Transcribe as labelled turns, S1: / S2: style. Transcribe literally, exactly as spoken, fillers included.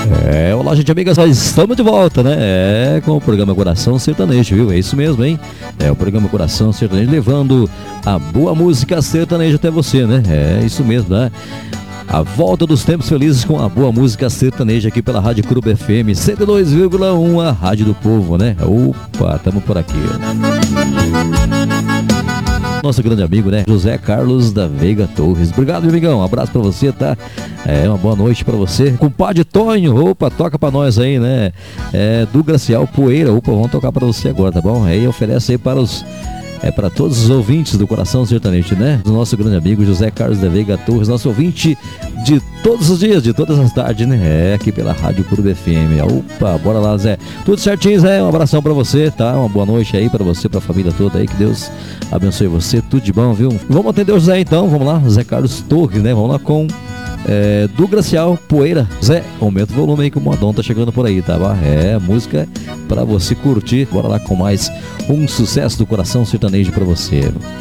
S1: É, olá, gente amiga, nós estamos de volta, né? É, com o programa Coração Sertanejo, viu? É isso mesmo, hein? É o programa Coração Sertanejo levando a boa música sertaneja até você, né? É isso mesmo, né? A volta dos tempos felizes com a boa música sertaneja aqui pela Rádio Clube F M cento e dois vírgula um, a Rádio do Povo, né? Opa, tamo por aqui. Nosso grande amigo, né? José Carlos da Veiga Torres. Obrigado, meu amigão. Um abraço pra você, tá? É, uma boa noite pra você. Compadre Tonho, opa, toca pra nós aí, né? É, do Gracial Poeira, opa, vamos tocar pra você agora, tá bom? Aí oferece aí para os... É para todos os ouvintes do Coração Sertanejo, né? Do nosso grande amigo José Carlos da Veiga Torres, nosso ouvinte de todos os dias, de todas as tardes, né? É, aqui pela Rádio Clube F M. Opa, bora lá, Zé. Tudo certinho, Zé? Um abração pra você, tá? Uma boa noite aí pra você, pra família toda aí. Que Deus abençoe você. Tudo de bom, viu? Vamos atender o Zé então, vamos lá. Zé Carlos Torres, né? Vamos lá com... É, do Gracial Poeira. Zé, aumenta o volume aí que o modão tá chegando por aí, tá? É, música pra você curtir. Bora lá com mais um sucesso do Coração Sertanejo pra você.